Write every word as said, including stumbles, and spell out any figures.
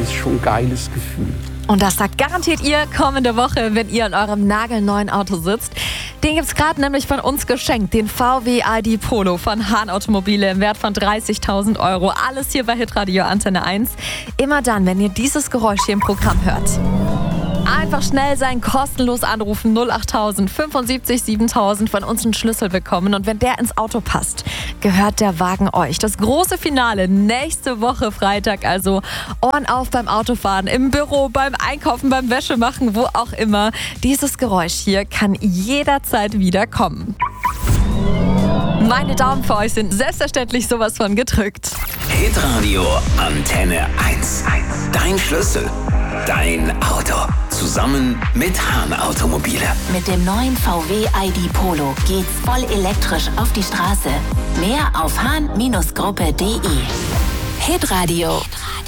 ist schon ein geiles Gefühl. Und das sagt garantiert ihr kommende Woche, wenn ihr in eurem nagelneuen Auto sitzt. Den gibt's gerade nämlich von uns geschenkt, den V W I D Polo von Hahn Automobile im Wert von dreißigtausend Euro. Alles hier bei Hitradio Antenne eins. Immer dann, wenn ihr dieses Geräusch hier im Programm hört. Einfach schnell sein, kostenlos anrufen, null achttausend fünfundsiebzig siebentausend, von uns einen Schlüssel bekommen. Und wenn der ins Auto passt, gehört der Wagen euch. Das große Finale nächste Woche Freitag, also Ohren auf beim Autofahren, im Büro, beim Einkaufen, beim Wäschemachen, wo auch immer. Dieses Geräusch hier kann jederzeit wieder kommen. Meine Daumen für euch sind selbstverständlich sowas von gedrückt. Hitradio Antenne eins. Dein Schlüssel, dein Auto. Zusammen mit Hahn Automobile. Mit dem neuen V W I D Polo geht's voll elektrisch auf die Straße. Mehr auf hahn Gruppe punkt de. Hitradio.